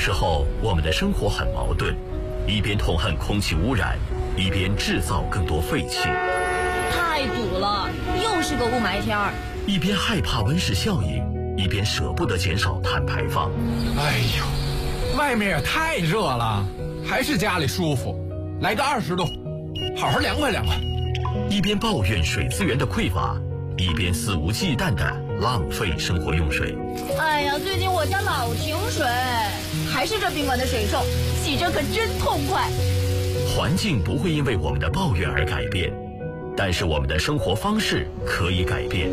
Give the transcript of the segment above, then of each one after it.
时候，我们的生活很矛盾，一边痛恨空气污染，一边制造更多废气。 太堵了，又是个雾霾天儿。 一边害怕温室效应，一边舍不得减少碳排放。 哎呦，外面也太热了，还是家里舒服。来个20度，好好凉快凉快。 一边抱怨水资源的匮乏，一边肆无忌惮地浪费生活用水。 哎呀，最近我家老停水，还是这宾馆的水臭，洗着可真痛快。 环境不会因为我们的抱怨而改变，但是我们的生活方式可以改变。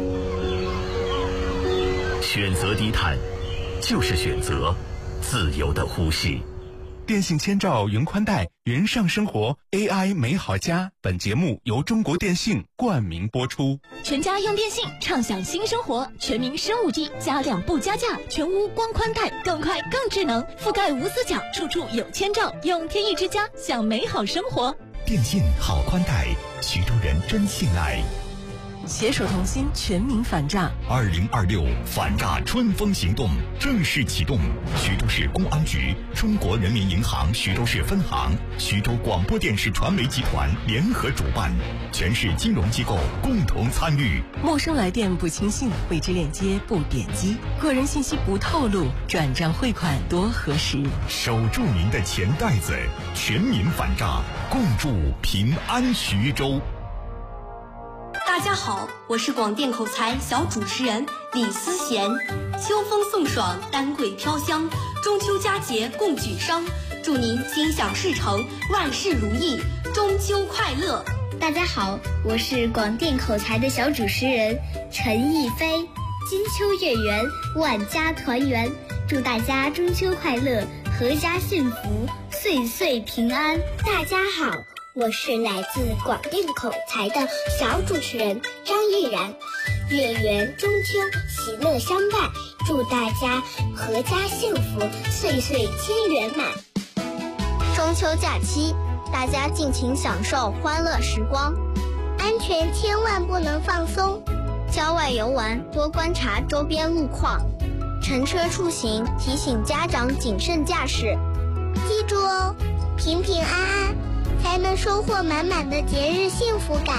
选择低碳，就是选择自由的呼吸。 电信千兆云宽带，云上生活 AI 美好家。本节目由中国电信冠名播出。 全家用电信，畅享新生活。全民升5G，加量不加价，全屋光宽带，更快更智能，覆盖无死角，处处有千兆。用天翼之家，享美好生活。 电信好宽带，徐州人真信赖。 携手同心，全民反诈。 2026反诈春风行动正式启动，徐州市公安局、中国人民银行徐州市分行、徐州广播电视传媒集团联合主办，全市金融机构共同参与。 陌生来电不轻信，未知链接不点击，个人信息不透露，转账汇款多核实。 守住您的钱袋子，全民反诈，共筑平安徐州。 大家好，我是广电口才小主持人李思贤。秋风送爽，丹桂飘香，中秋佳节共举觞，祝您心想事成，万事如意，中秋快乐。 大家好，我是广电口才的小主持人陈逸飞。金秋月圆，万家团圆，祝大家中秋快乐，阖家幸福，岁岁平安。 大家好，我是来自广电口才的小主持人张玉然。月圆中秋，喜乐相伴，祝大家阖家幸福，岁岁皆圆满。 中秋假期，大家尽情享受欢乐时光， 安全千万不能放松。 郊外游玩多观察周边路况，乘车出行提醒家长谨慎驾驶。 记住哦，平平安安才能收获满满的节日幸福感。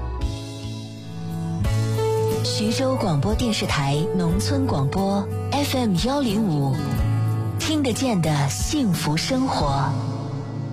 徐州广播电视台农村广播 FM105，听得见的幸福生活。